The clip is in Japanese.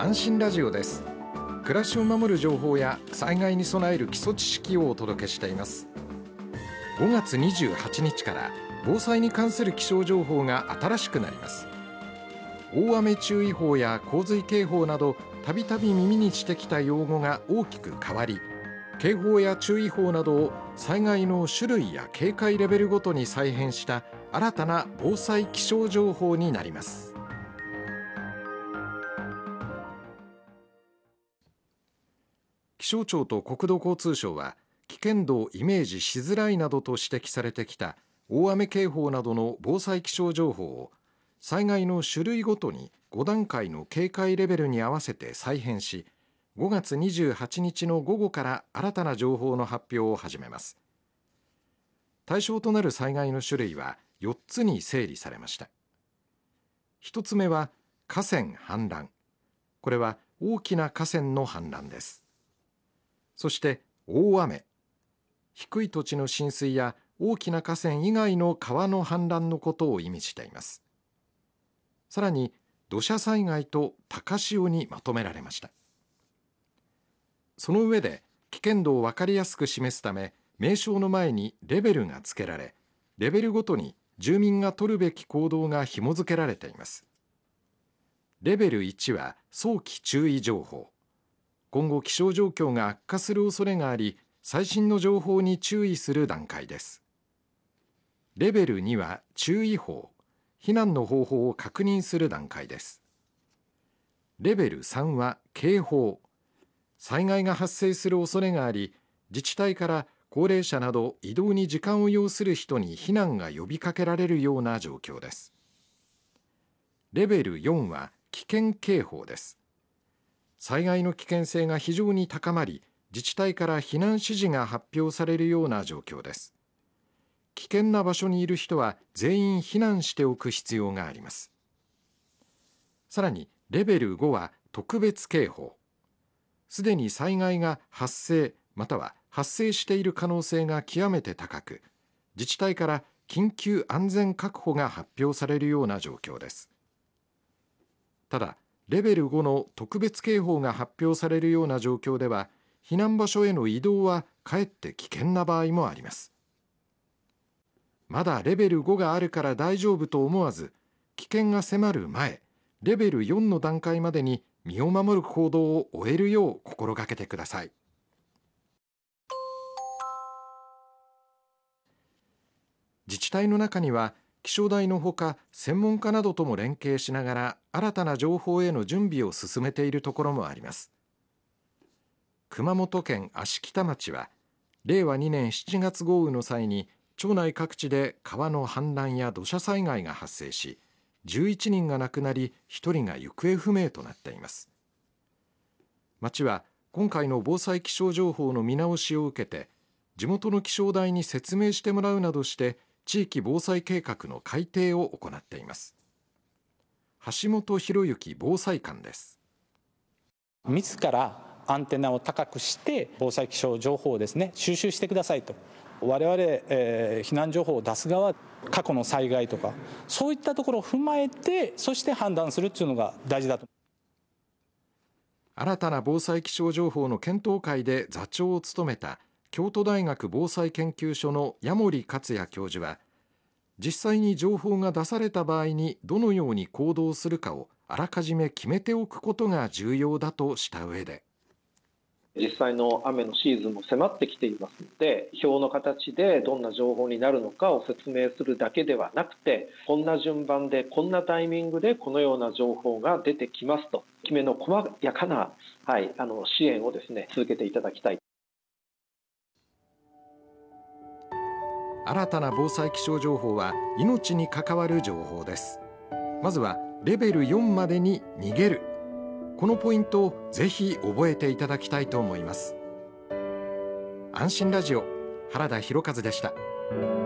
安心ラジオです。暮らしを守る情報や災害に備える基礎知識をお届けしています。5月28日から防災に関する気象情報が新しくなります。大雨注意報や洪水警報などたびたび耳にしてきた用語が大きく変わり、警報や注意報などを災害の種類や警戒レベルごとに再編した新たな防災気象情報になります。気象庁と国土交通省は危険度をイメージしづらいなどと指摘されてきた大雨警報などの防災気象情報を災害の種類ごとに5段階の警戒レベルに合わせて再編し、5月28日の午後から新たな情報の発表を始めます。対象となる災害の種類は4つに整理されました。1つ目は河川氾濫。これは大きな河川の氾濫です。そして大雨。低い土地の浸水や大きな河川以外の川の氾濫のことを意味しています。さらに土砂災害と高潮にまとめられました。その上で危険度を分かりやすく示すため、名称の前にレベルが付けられ、レベルごとに住民が取るべき行動が紐付けられています。レベル1は早期注意情報。今後気象状況が悪化する恐れがあり、最新の情報に注意する段階です。レベル2は注意報。避難の方法を確認する段階です。レベル3は警報。災害が発生する恐れがあり、自治体から高齢者など移動に時間を要する人に避難が呼びかけられるような状況です。レベル4は危険警報です。災害の危険性が非常に高まり、自治体から避難指示が発表されるような状況です。危険な場所にいる人は全員避難しておく必要があります。さらにレベル5は特別警報。すでに災害が発生または発生している可能性が極めて高く、自治体から緊急安全確保が発表されるような状況です。ただ、レベル5の特別警報が発表されるような状況では、避難場所への移動はかえって危険な場合もあります。まだレベル5があるから大丈夫と思わず、危険が迫る前、レベル4の段階までに身を守る行動を終えるよう心がけてください。自治体の中には気象台のほか専門家などとも連携しながら新たな情報への準備を進めているところもあります。熊本県芦北町は令和2年7月豪雨の際に町内各地で川の氾濫や土砂災害が発生し、11人が亡くなり1人が行方不明となっています。町は今回の防災気象情報の見直しを受けて、地元の気象台に説明してもらうなどして地域防災計画の改定を行っています。橋本博之防災官です。 自らアンテナを高くして防災気象情報をですね収集してくださいと。我々、避難情報を出す側、過去の災害とかそういったところを踏まえて、そして判断するというのが大事だと。 新たな防災気象情報の検討会で座長を務めた京都大学防災研究所の矢守克也教授は、実際に情報が出された場合にどのように行動するかをあらかじめ決めておくことが重要だとした上で、 実際の雨のシーズンも迫ってきていますので、表の形でどんな情報になるのかを説明するだけではなくて、こんな順番でこんなタイミングでこのような情報が出てきますと、きめの細やかな、支援をですね続けていただきたい。 新たな防災気象情報は命に関わる情報です。まずはレベル4までに逃げる。このポイントをぜひ覚えていただきたいと思います。安心ラジオ、原田博和でした。